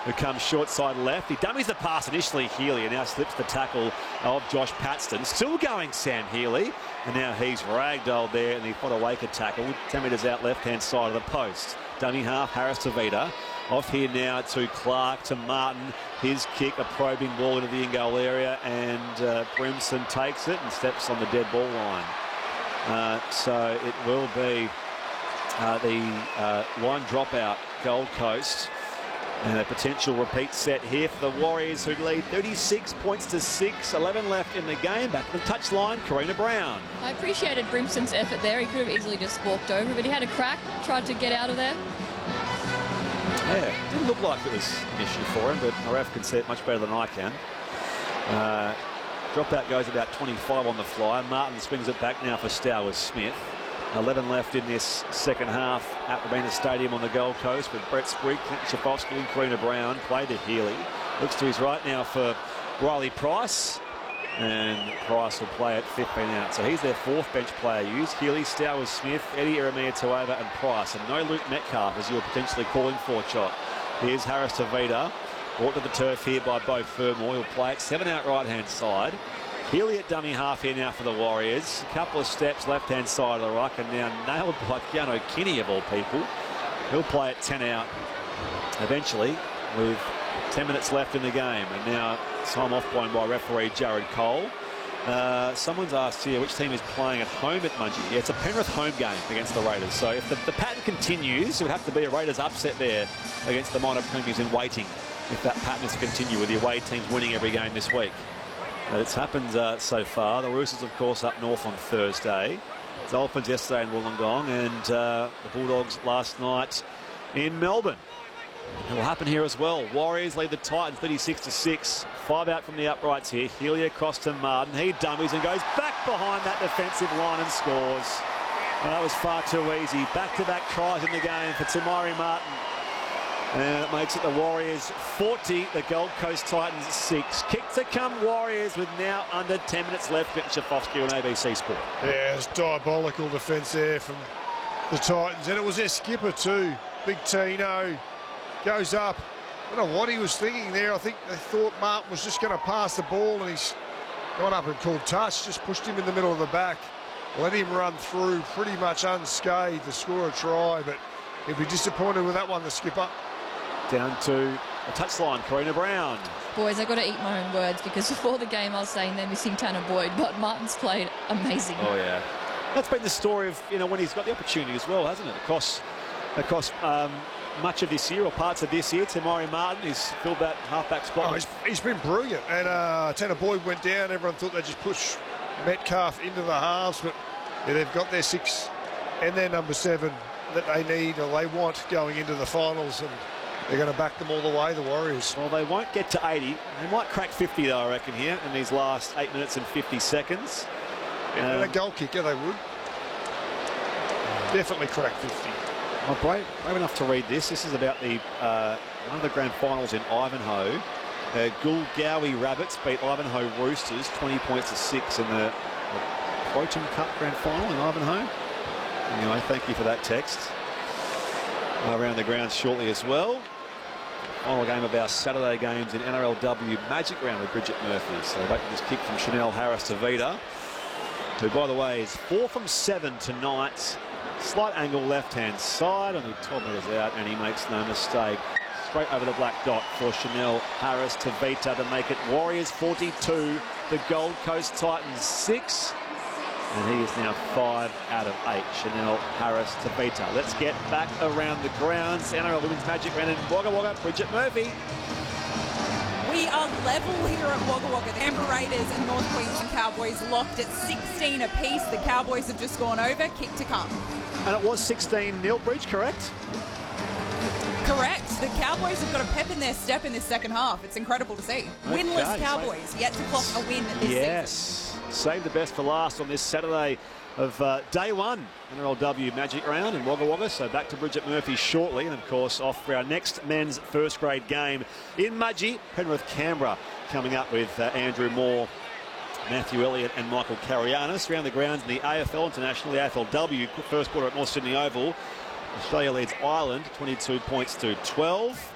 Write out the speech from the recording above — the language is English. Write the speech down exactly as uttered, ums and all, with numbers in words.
who comes short side left. He dummies the pass initially, Healy, and now slips the tackle of Josh Paxton. Still going Sam Healy, and now he's ragdolled there, and the Fodawaker tackle, ten metres out left-hand side of the post. Dummy half, Harris Tavita. Off here now to Clark, to Martin. His kick, a probing ball into the in-goal area, and uh, Brimson takes it and steps on the dead ball line. Uh, so it will be uh, the uh, line dropout, Gold Coast. And a potential repeat set here for the Warriors, who lead thirty-six points to six. eleven left in the game. Back to the touchline, Karina Brown. I appreciated Brimson's effort there. He could have easily just walked over, but he had a crack, tried to get out of there. Yeah, didn't look like it was an issue for him, but Araf can see it much better than I can. Uh, dropout goes about twenty-five on the fly. Martin swings it back now for Stowers Smith. eleven left in this second half at Robina Stadium on the Gold Coast with Brett Sprigg, Clinton Schiffolsky and Karina Brown. Play to Healy. Looks to his right now for Riley Price. And Price will play at fifteen out. So he's their fourth bench player used. Healy, Stowers Smith, Eddie Eremia Tuova and Price. And no Luke Metcalf, as you're potentially calling for, Chot. Here's Harris Tavita. Brought to the turf here by Beau Fermor. He'll play it seven out right-hand side. Healy at dummy half here now for the Warriors. A couple of steps left-hand side of the ruck, and now nailed by Keanu Kinney of all people. He'll play it ten out eventually with ten minutes left in the game. And now time off blown by referee Jared Cole. Uh, someone's asked here which team is playing at home at Mudgee. Yeah, it's a Penrith home game against the Raiders. So if the, the pattern continues, it would have to be a Raiders upset there against the minor premiers in waiting if that pattern is to continue with the away teams winning every game this week. But it's happened uh, so far. The Roosters, of course, up north on Thursday. The Dolphins yesterday in Wollongong, and uh, the Bulldogs last night in Melbourne. It will happen here as well. Warriors lead the Titans thirty-six to six. Five out from the uprights here. Healy across to Martin. He dummies and goes back behind that defensive line and scores. And that was far too easy. Back-to-back tries in the game for Tamari Martin. And it makes it the Warriors forty, the Gold Coast Titans six. Kick to come Warriors with now under ten minutes left. Clinton Schiffolsky on A B C Sport. Yeah, it's diabolical defence there from the Titans. And it was their skipper too, Big Tino. Goes up. I don't know what he was thinking there. I think they thought Martin was just going to pass the ball, and he's gone up and called touch, just pushed him in the middle of the back. Let him run through pretty much unscathed to score a try, but he'll be disappointed with that one, the skipper. Down to the touchline, Karina Brown. Boys, I've got to eat my own words, because before the game I was saying they're missing Tanner Boyd, but Martin's played amazing. Oh, yeah. That's been the story of, you know, when he's got the opportunity as well, hasn't it? Across, across um, much of this year, or parts of this year, Tamari Martin has filled that halfback spot. Oh, he's, he's been brilliant. And uh, Tanner Boyd went down. Everyone thought they'd just push Metcalf into the halves, but yeah, they've got their six and their number seven that they need or they want going into the finals, and they're going to back them all the way, the Warriors. Well, they won't get to eighty. They might crack fifty, though, I reckon, here in these last eight minutes and fifty seconds. Yeah, um, and a goal kicker, they would. Definitely crack fifty. I'm brave, brave enough to read this. This is about the uh, one of the grand finals in Ivanhoe. Uh, Goolgowi Rabbits beat Ivanhoe Roosters twenty points to six in the, the Proton Cup grand final in Ivanhoe. Anyway, thank you for that text. Around the grounds shortly as well. Final game of our Saturday games in N R L W Magic Round with Bridget Murphy. So back to this kick from Chanel Harris Tavita, who, by the way, is four from seven tonight. Slight angle left-hand side, only twelve metres out, and he makes no mistake. Straight over the black dot for Chanel Harris Tavita to make it Warriors forty-two, the Gold Coast Titans six. And he is now five out of eight, Chanel Harris Tavita. Let's get back around the grounds. N R L Women's Magic Round in Wagga Wagga. Bridget Murphy. We are level here at Wagga Wagga. The Canberra Raiders and North Queensland Cowboys locked at sixteen apiece. The Cowboys have just gone over. Kick to come. And it was sixteen nil, Bridge, correct? Correct. The Cowboys have got a pep in their step in this second half. It's incredible to see. Okay. Winless Cowboys, yet to clock a win this yes. season. Save the best for last on this Saturday of uh, day one N R L W Magic Round in Wagga Wagga. So back to Bridget Murphy shortly, and of course off for our next men's first grade game in Mudgee. Penrith Canberra coming up with uh, Andrew Moore, Matthew Elliott and Michael Carianis. Around the grounds in the A F L International, the A F L W first quarter at North Sydney Oval. Australia leads Ireland twenty-two points to twelve.